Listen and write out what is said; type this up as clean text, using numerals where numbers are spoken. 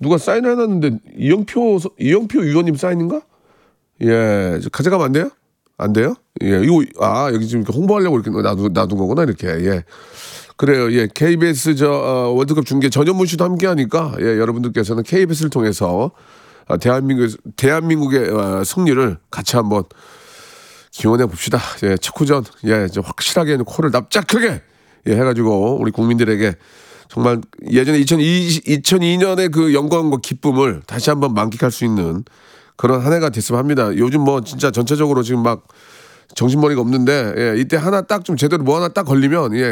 누가 사인을 해놨는데 이영표 의원님 사인인가? 예, 가져가면 안 돼요? 안 돼요? 예, 이거 여기 지금 홍보하려고 이렇게 놔둔 거구나 이렇게. 예. 그래요. 예, KBS 월드컵 중계 전현무 씨도 함께하니까 예, 여러분들께서는 KBS를 통해서 대한민국의 승리를 같이 한번 기원해 봅시다. 예, 축구전 좀 확실하게 코를 납작하게 해가지고 우리 국민들에게 정말 예전에 2002년의 그 영광과 기쁨을 다시 한번 만끽할 수 있는 그런 한 해가 됐으면 합니다. 요즘 뭐 진짜 전체적으로 지금 막 정신머리가 없는데 이때 하나 딱 좀 제대로 뭐 하나 딱 걸리면